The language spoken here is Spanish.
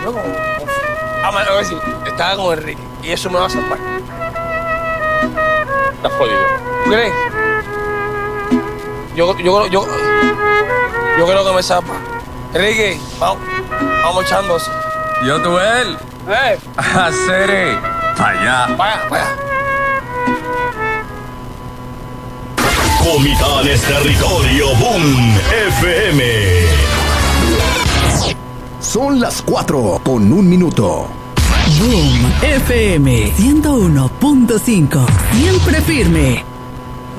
No, vamos a decir, estaba con Enrique y eso me va a salvar. Estás jodido. ¿Tú crees? Yo creo que me salva. Enrique, vamos echando eso. Yo, tú, él. Hacer allá. Vaya. Comitán Territorio Boom FM. Son las 4:01. Boom FM 101.5. Siempre firme.